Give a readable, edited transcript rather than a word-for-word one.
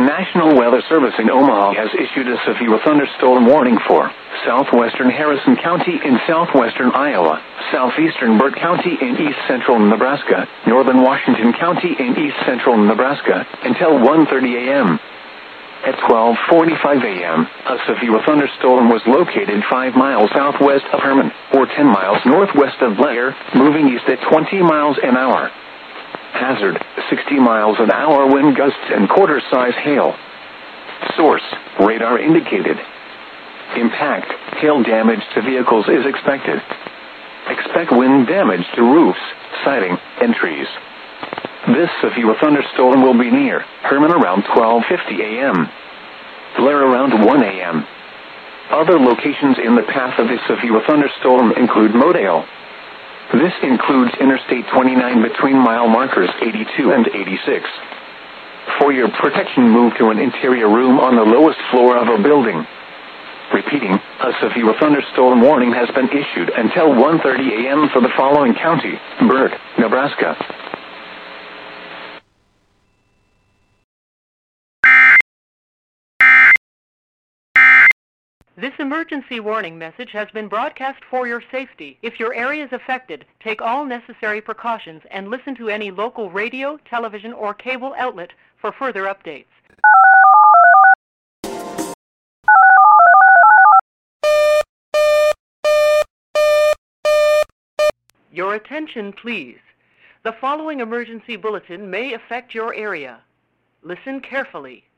National Weather Service in Omaha has issued a severe thunderstorm warning for southwestern Harrison County in southwestern Iowa, southeastern Burt County in east-central Nebraska, northern Washington County in east-central Nebraska, until 1:30 a.m. At 12:45 a.m., a severe thunderstorm was located 5 miles southwest of Herman, or 10 miles northwest of Blair, moving east at 20 miles an hour. Hazard, 60 miles an hour wind gusts and quarter-size hail. Source, radar indicated. Impact, hail damage to vehicles is expected. Expect wind damage to roofs, siding, and trees. This severe thunderstorm will be near Herman around 12:50 a.m. Blair around 1 a.m. Other locations in the path of this severe thunderstorm include Modale. This includes Interstate 29 between mile markers 82 and 86. For your protection, move to an interior room on the lowest floor of a building. Repeating, a severe thunderstorm warning has been issued until 1:30 a.m. for the following county: Burt, Nebraska. This emergency warning message has been broadcast for your safety. If your area is affected, take all necessary precautions and listen to any local radio, television, or cable outlet for further updates. Your attention, please. The following emergency bulletin may affect your area. Listen carefully.